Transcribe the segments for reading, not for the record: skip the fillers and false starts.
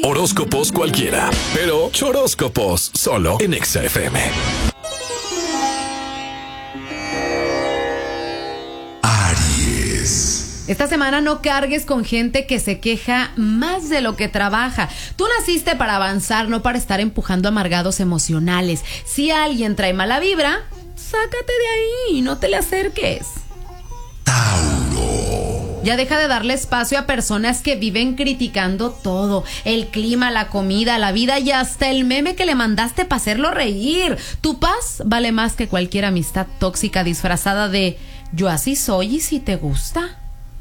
Horóscopos cualquiera, pero choróscopos solo en Exa FM. Aries. Esta semana no cargues con gente que se queja más de lo que trabaja. Tú naciste para avanzar, no para estar empujando amargados emocionales. Si alguien trae mala vibra, sácate de ahí y no te le acerques. Tauro. Ya deja de darle espacio a personas que viven criticando todo. El clima, la comida, la vida y hasta el meme que le mandaste para hacerlo reír. Tu paz vale más que cualquier amistad tóxica disfrazada de yo así soy y si te gusta.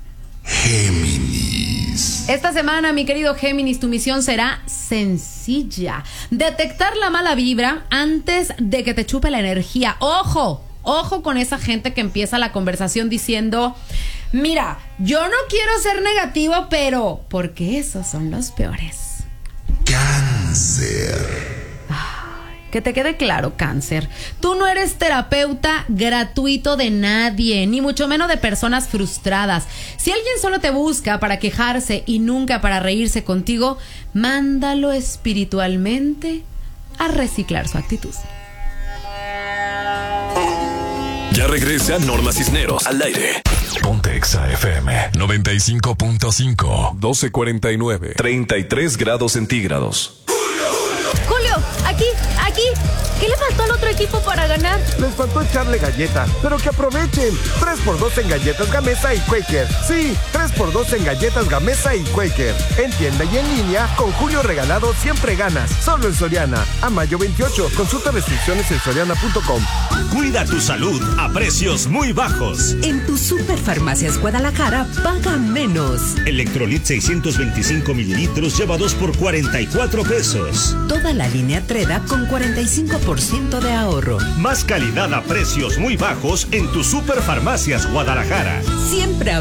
Géminis. Esta semana, mi querido Géminis, tu misión será sencilla. Detectar la mala vibra antes de que te chupe la energía. Ojo con esa gente que empieza la conversación diciendo, mira, yo no quiero ser negativo, pero... porque esos son los peores. Cáncer. Que te quede claro, Cáncer. Tú no eres terapeuta gratuito de nadie, ni mucho menos de personas frustradas. Si alguien solo te busca para quejarse y nunca para reírse contigo, mándalo espiritualmente a reciclar su actitud. Ya regresa Norma Cisneros al aire. Ponte Exa FM 95.5, 12:49, 33 grados centígrados. Julio, aquí. ¿Qué le faltó al otro equipo para ganar? Les faltó echarle galleta, pero que aprovechen. 3x2 en galletas Gamesa y Quaker. Sí, 3x2 en galletas Gamesa y Quaker. En tienda y en línea, con Julio regalado siempre ganas. Solo en Soriana. A mayo 28. Consulta restricciones en soriana.com. Cuida tu salud a precios muy bajos. En tu Superfarmacias Guadalajara, paga menos. Electrolit 625 mililitros lleva 2 por 44 pesos. Toda la línea Treda con 45% de ahorro. Más calidad a precios muy bajos en tu Superfarmacias Guadalajara. Siempre